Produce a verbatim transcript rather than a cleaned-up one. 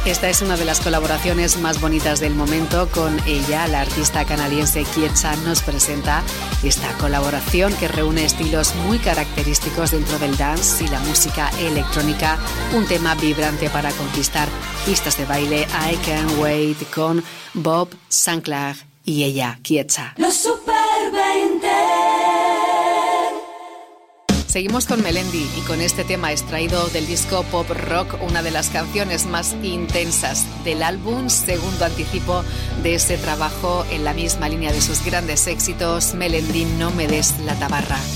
Esta es una de las colaboraciones más bonitas del momento. Con ella, la artista canadiense Kietza nos presenta esta colaboración que reúne estilos muy característicos dentro del dance y la música electrónica. Un tema vibrante para conquistar pistas de baile. I Can't Wait con Bob Sinclair y ella, Kietza. Los Super veinte. Seguimos con Melendi y con este tema extraído del disco Pop Rock, una de las canciones más intensas del álbum, segundo anticipo de ese trabajo en la misma línea de sus grandes éxitos. Melendi, No me des la tabarra.